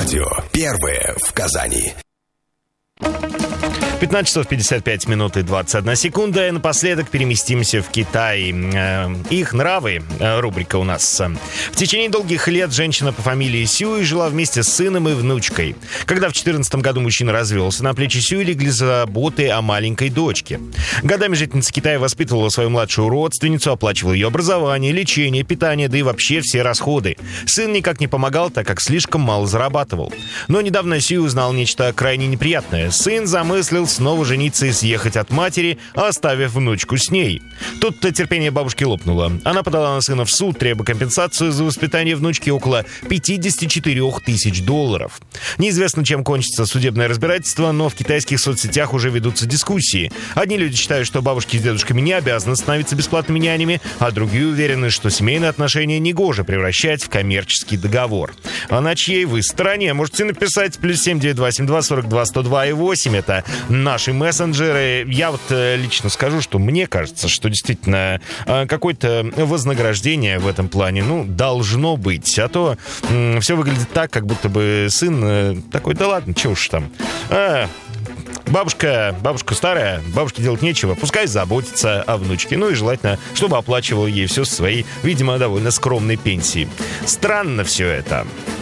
Радио первое в Казани. 15 часов 55 минут и 21 секунда. И напоследок переместимся в Китай. Их нравы, рубрика у нас. В течение долгих лет женщина по фамилии Сюй жила вместе с сыном и внучкой. Когда в 2014 году мужчина развелся, на плечи Сюй легли заботы о маленькой дочке. Годами жительница Китая воспитывала свою младшую родственницу, оплачивала ее образование, лечение, питание, да и вообще все расходы. Сын никак не помогал, так как слишком мало зарабатывал. Но недавно Сюй узнал нечто крайне неприятное. Сын замыслил снова жениться и съехать от матери, оставив внучку с ней. Тут-то терпение бабушки лопнуло. Она подала на сына в суд, требуя компенсацию за воспитание внучки около $54 тысяч. Неизвестно, чем кончится судебное разбирательство, но в китайских соцсетях уже ведутся дискуссии. Одни люди считают, что бабушки с дедушками не обязаны становиться бесплатными нянями, а другие уверены, что семейные отношения негоже превращать в коммерческий договор. А на чьей вы стороне? Можете написать +7 9272 42 102 и 8. Это наши мессенджеры. Я вот лично скажу, что мне кажется, что действительно какое-то вознаграждение в этом плане, должно быть. А то все выглядит так, как будто бы сын такой, да ладно, чего уж там. Бабушка старая, бабушке делать нечего, пускай заботится о внучке. И желательно, чтобы оплачивал ей все со своей, видимо, довольно скромной пенсии. Странно все это.